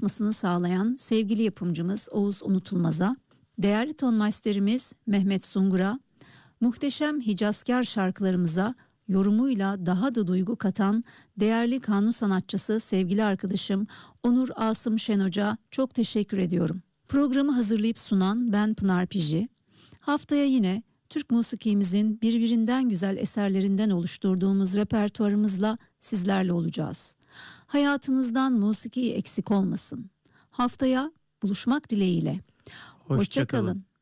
ulaşmasını sağlayan sevgili yapımcımız Oğuz Unutulmaz'a, değerli tonmeisterimiz Mehmet Sungur'a, muhteşem Hicazkar şarkılarımıza yorumuyla daha da duygu katan değerli kanun sanatçısı sevgili arkadaşım Onur Asım Şen Hoca çok teşekkür ediyorum. Programı hazırlayıp sunan ben Pınar Piji. Haftaya yine Türk musikimizin birbirinden güzel eserlerinden oluşturduğumuz repertuarımızla sizlerle olacağız. Hayatınızdan musiki eksik olmasın. Haftaya buluşmak dileğiyle. Hoşça kalın.